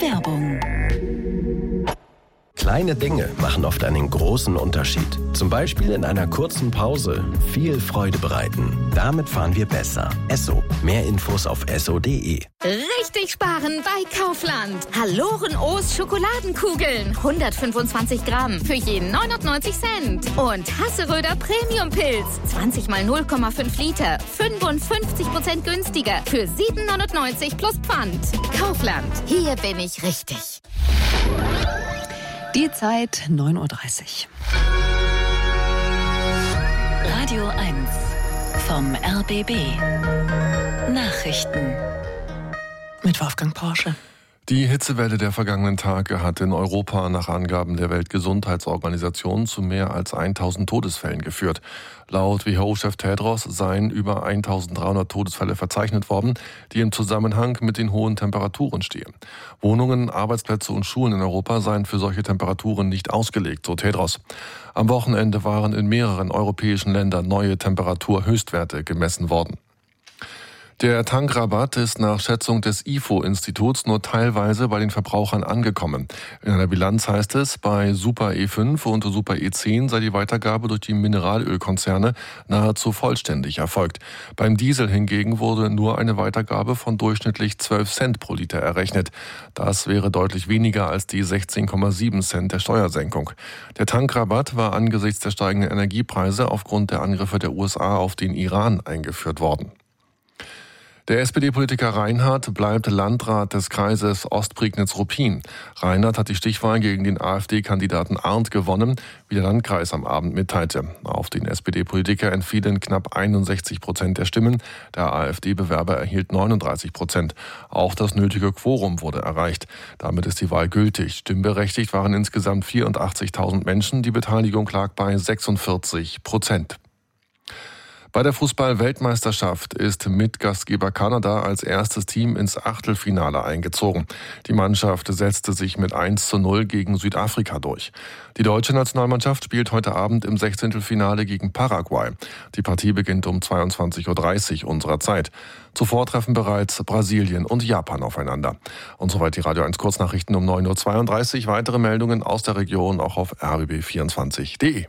Werbung. Kleine Dinge machen oft einen großen Unterschied. Zum Beispiel in einer kurzen Pause viel Freude bereiten. Damit fahren wir besser. Esso. Mehr Infos auf esso.de. Richtig sparen bei Kaufland. Haloren-O's Schokoladenkugeln. 125 Gramm für jeden 99 Cent. Und Hasseröder Premium-Pilz. 20 mal 0,5 Liter. 55% günstiger. Für 7,99 plus Pfand. Kaufland. Hier bin ich richtig. Die Zeit 9.30 Uhr. Radio 1 vom RBB. Nachrichten. Mit Wolfgang Porsche. Die Hitzewelle der vergangenen Tage hat in Europa nach Angaben der Weltgesundheitsorganisation zu mehr als 1000 Todesfällen geführt. Laut WHO-Chef Tedros seien über 1300 Todesfälle verzeichnet worden, die im Zusammenhang mit den hohen Temperaturen stehen. Wohnungen, Arbeitsplätze und Schulen in Europa seien für solche Temperaturen nicht ausgelegt, so Tedros. Am Wochenende waren in mehreren europäischen Ländern neue Temperaturhöchstwerte gemessen worden. Der Tankrabatt ist nach Schätzung des IFO-Instituts nur teilweise bei den Verbrauchern angekommen. In einer Bilanz heißt es, bei Super E5 und Super E10 sei die Weitergabe durch die Mineralölkonzerne nahezu vollständig erfolgt. Beim Diesel hingegen wurde nur eine Weitergabe von durchschnittlich 12 Cent pro Liter errechnet. Das wäre deutlich weniger als die 16,7 Cent der Steuersenkung. Der Tankrabatt war angesichts der steigenden Energiepreise aufgrund der Angriffe der USA auf den Iran eingeführt worden. Der SPD-Politiker Reinhardt bleibt Landrat des Kreises Ostprignitz-Ruppin. Reinhardt hat die Stichwahl gegen den AfD-Kandidaten Arndt gewonnen, wie der Landkreis am Abend mitteilte. Auf den SPD-Politiker entfielen knapp 61% der Stimmen. Der AfD-Bewerber erhielt 39%. Auch das nötige Quorum wurde erreicht. Damit ist die Wahl gültig. Stimmberechtigt waren insgesamt 84.000 Menschen. Die Beteiligung lag bei 46%. Bei der Fußball-Weltmeisterschaft ist Mitgastgeber Kanada als erstes Team ins Achtelfinale eingezogen. Die Mannschaft setzte sich mit 1:0 gegen Südafrika durch. Die deutsche Nationalmannschaft spielt heute Abend im 16. Gegen Paraguay. Die Partie beginnt um 22:30 Uhr unserer Zeit. Zuvor treffen bereits Brasilien und Japan aufeinander. Und soweit die Radio 1 Kurznachrichten um 9:32 Uhr. Weitere Meldungen aus der Region auch auf rbb24.de.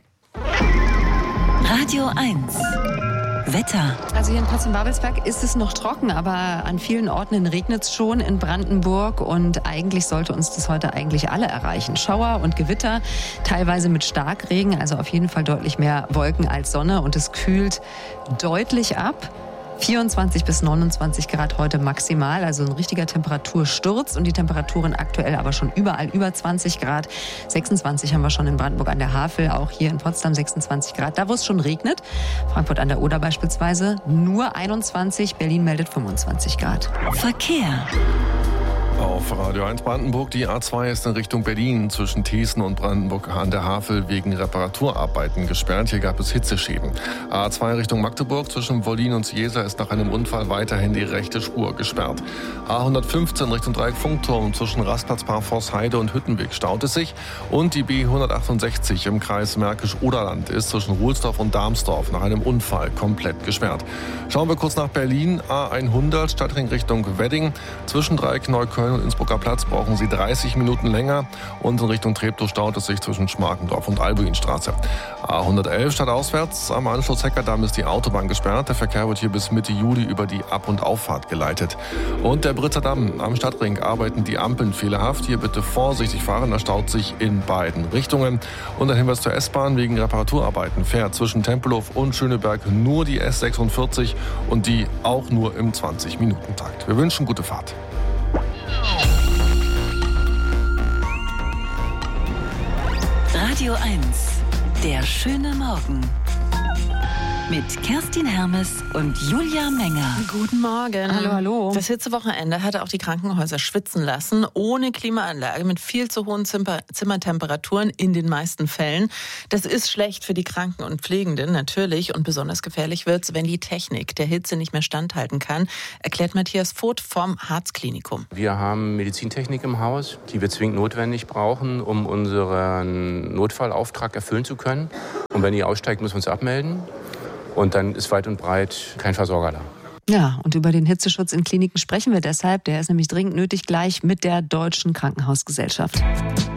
Radio 1 Wetter. Also hier in Potsdam-Babelsberg ist es noch trocken, aber an vielen Orten regnet es schon in Brandenburg und eigentlich sollte uns das heute eigentlich alle erreichen. Schauer und Gewitter, teilweise mit Starkregen, also auf jeden Fall deutlich mehr Wolken als Sonne und es kühlt deutlich ab. 24 bis 29 Grad heute maximal, also ein richtiger Temperatursturz und die Temperaturen aktuell aber schon überall über 20 Grad. 26 haben wir schon in Brandenburg an der Havel, auch hier in Potsdam 26 Grad, da wo es schon regnet. Frankfurt an der Oder beispielsweise nur 21, Berlin meldet 25 Grad. Verkehr. Auf Radio 1 Brandenburg, die A2 ist in Richtung Berlin zwischen Thesen und Brandenburg an der Havel wegen Reparaturarbeiten gesperrt. Hier gab es Hitzeschäden. A2 Richtung Magdeburg zwischen Wollin und Ciesa ist nach einem Unfall weiterhin die rechte Spur gesperrt. A115 Richtung Dreieck Funkturm zwischen Rastplatzpark Vorsheide und Hüttenweg staut es sich. Und die B168 im Kreis Märkisch-Oderland ist zwischen Ruhlsdorf und Darmsdorf nach einem Unfall komplett gesperrt. Schauen wir kurz nach Berlin. A100 Stadtring Richtung Wedding zwischen Dreieck Neukölln und Innsbrucker Platz brauchen Sie 30 Minuten länger und in Richtung Treptow staut es sich zwischen Schmarkendorf und Albuinstraße. A111 stadtauswärts am Anschluss Heckerdamm ist die Autobahn gesperrt. Der Verkehr wird hier bis Mitte Juli über die Ab- und Auffahrt geleitet. Und der Britzer Damm am Stadtring arbeiten die Ampeln fehlerhaft. Hier bitte vorsichtig fahren, da staut sich in beiden Richtungen. Und ein Hinweis zur S-Bahn: wegen Reparaturarbeiten fährt zwischen Tempelhof und Schöneberg nur die S46 und die auch nur im 20-Minuten-Takt. Wir wünschen gute Fahrt. Radio 1, der schöne Morgen. Mit Kerstin Hermes und Julia Menger. Guten Morgen. Hallo, hallo. Das Hitzewochenende hatte auch die Krankenhäuser schwitzen lassen, ohne Klimaanlage, mit viel zu hohen Zimmertemperaturen in den meisten Fällen. Das ist schlecht für die Kranken und Pflegenden natürlich und besonders gefährlich wird's, wenn die Technik der Hitze nicht mehr standhalten kann, erklärt Matthias Voth vom Harz-Klinikum. Wir haben Medizintechnik im Haus, die wir zwingend notwendig brauchen, um unseren Notfallauftrag erfüllen zu können. Und wenn die aussteigt, müssen wir uns abmelden. Und dann ist weit und breit kein Versorger da. Ja, und über den Hitzeschutz in Kliniken sprechen wir deshalb. Der ist nämlich dringend nötig, gleich mit der Deutschen Krankenhausgesellschaft.